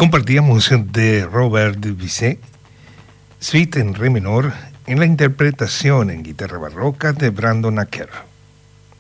Compartíamos de Robert Bizet, Suite en Re menor, en la interpretación en guitarra barroca de Brandon Acker.